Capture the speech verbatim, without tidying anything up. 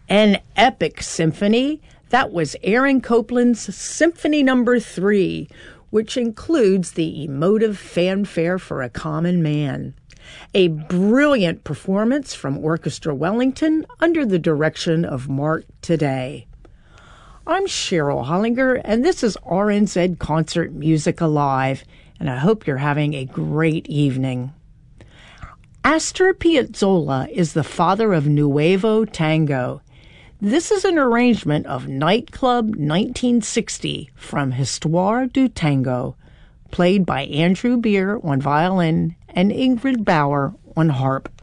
An epic symphony. That was Aaron Copland's Symphony Number Three, which includes the emotive fanfare for a common man. A brilliant performance from Orchestra Wellington under the direction of Mark Today. I'm Cheryl Hollinger, and this is R N Z Concert Music Alive, and I hope you're having a great evening. Astor Piazzolla is the father of Nuevo Tango. This is an arrangement of Nightclub nineteen sixty from Histoire du Tango, played by Andrew Beer on violin and Ingrid Bauer on harp.